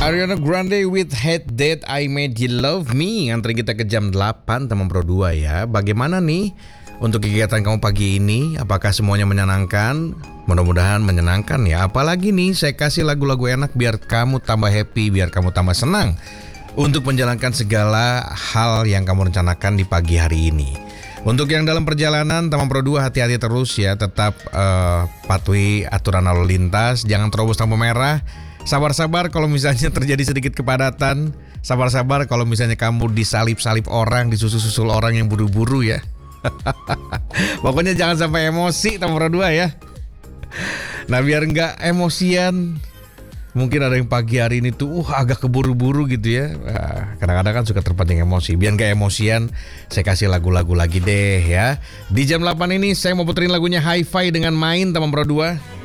Ariana Grande with Hate That I Made You Love Me. Antri kita ke jam 8 teman Pro 2 ya. Bagaimana nih untuk kegiatan kamu pagi ini? Apakah semuanya menyenangkan? Mudah-mudahan menyenangkan ya. Apalagi nih saya kasih lagu-lagu enak biar kamu tambah happy, biar kamu tambah senang untuk menjalankan segala hal yang kamu rencanakan di pagi hari ini. Untuk yang dalam perjalanan teman Pro 2 hati-hati terus ya. Tetap patuhi aturan lalu lintas. Jangan terobos lampu merah. Sabar-sabar kalau misalnya terjadi sedikit kepadatan. Sabar-sabar kalau misalnya kamu disalip-salip orang, disusul-susul orang yang buru-buru ya. Pokoknya jangan sampai emosi nomor 2 ya. Nah biar nggak emosian, mungkin ada yang pagi hari ini tuh agak keburu-buru gitu ya. Kadang-kadang kan suka terpancing emosi. Biar nggak emosian, saya kasih lagu-lagu lagi deh ya. Di jam 8 ini saya mau puterin lagunya Hi-Fi dengan Main teman Pro 2.